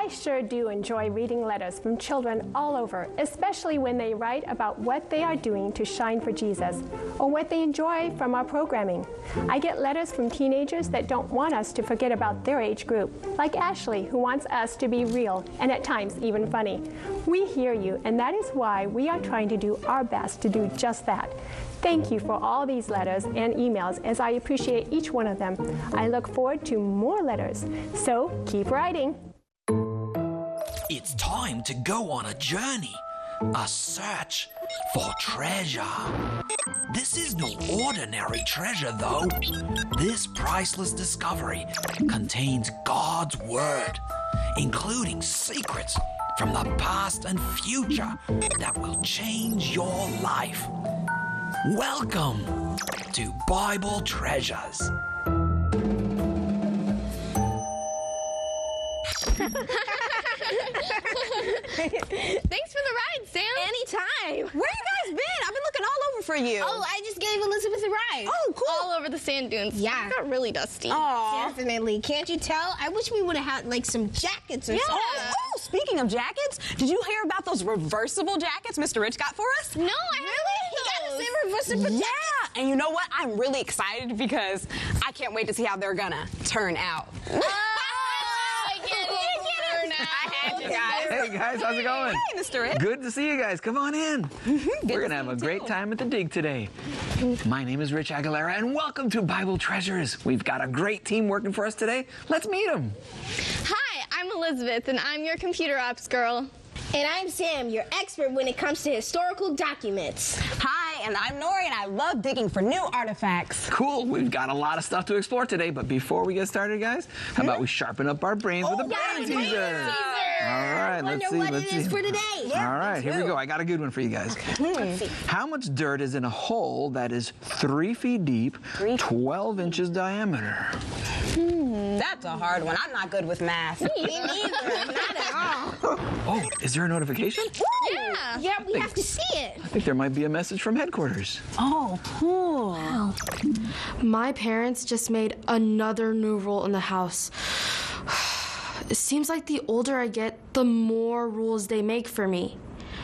sure do enjoy reading letters from children all over, especially when they write about what they are doing to shine for Jesus or what they enjoy from our programming. I get letters from teenagers that don't want us to forget about their age group, like Ashley, who wants us to be real and at times even funny. We hear you, and that is why we are trying to do our best to do just that. Thank you for all these letters and emails, as I appreciate each one of them. I look forward to more letters, so keep writing. It's time to go on a journey, a search for treasure. This is no ordinary treasure, though. This priceless discovery contains God's Word, including secrets from the past and future that will change your life. Welcome to Bible Treasures. Thanks for the ride, Sam. Anytime. Where you guys been? I've been looking all over for you. Oh, I just gave Elizabeth a ride. Oh, cool. All over the sand dunes. Yeah. It got really dusty. Aw. Definitely. Can't you tell? I wish we would have had like some jackets or something. Oh, speaking of jackets, did you hear about those reversible jackets Mr. Rich got for us? No, I haven't. He got us a reversible jacket. Yeah, and you know what? I'm really excited because I can't wait to see how they're gonna turn out. I had you guys. Hey guys, how's it going? Hey, Mr. Rich. Good to see you guys. Come on in. We're going to have a great time at the dig today. My name is Rich Aguilera, and welcome to Bible Treasures. We've got a great team working for us today. Let's meet them. Hi, I'm Elizabeth, and I'm your computer ops girl. And I'm Sam, your expert when it comes to historical documents. Hi, and I'm Nori, and I love digging for new artifacts. Cool. We've got a lot of stuff to explore today, but before we get started, guys, how about we sharpen up our brains with a brain teaser? All right, let's see. Wonder what it is for today. All right, here we go. I got a good one for you guys. Let's see. How much dirt is in a hole that is 3 feet deep, 12 inches diameter? That's a hard one. I'm not good with math. Me neither. Not at all. Oh, is there a notification? Yeah. Yeah, we have to see it. I think there might be a message from headquarters. Oh, cool. My parents just made another new rule in the house. It seems like the older I get, the more rules they make for me.